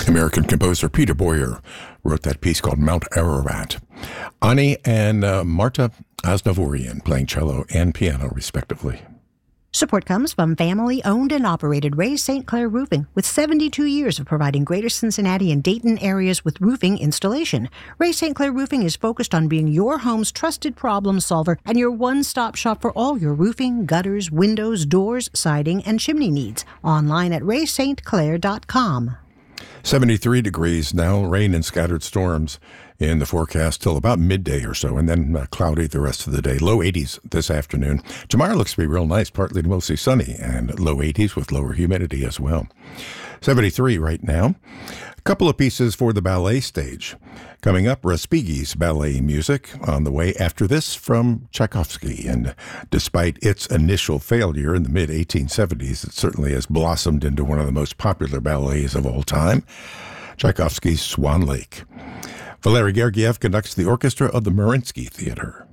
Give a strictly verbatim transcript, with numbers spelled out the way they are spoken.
American composer Peter Boyer wrote that piece called Mount Ararat. Ani and uh, Marta Aznavourian playing cello and piano, respectively. Support comes from family-owned and operated Ray Saint Clair Roofing, with seventy-two years of providing Greater Cincinnati and Dayton areas with roofing installation. Ray Saint Clair Roofing is focused on being your home's trusted problem solver and your one-stop shop for all your roofing, gutters, windows, doors, siding, and chimney needs. Online at ray st clair dot com. seventy-three degrees now, rain and scattered storms in the forecast till about midday or so, and then uh, cloudy the rest of the day. Low eighties this afternoon. Tomorrow looks to be real nice, partly to mostly sunny, and low eighties with lower humidity as well. seventy-three right now. A couple of pieces for the ballet stage. Coming up, Respighi's ballet music on the way after this from Tchaikovsky. And despite its initial failure in the mid eighteen seventies, it certainly has blossomed into one of the most popular ballets of all time. Tchaikovsky's Swan Lake. Valery Gergiev conducts the orchestra of the Mariinsky Theater.